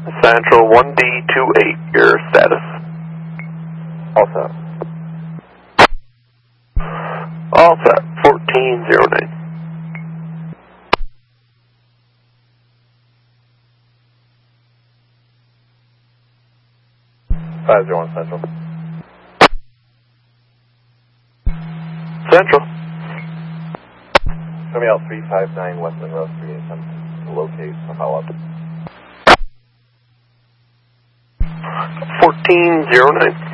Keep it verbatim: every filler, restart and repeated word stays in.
Central one D two eight, your status. All set. All set, fourteen zero nine. five zero one Central. Central. Show me out three five nine West Monroe Street and come to locate some follow-up. fourteen zero nine.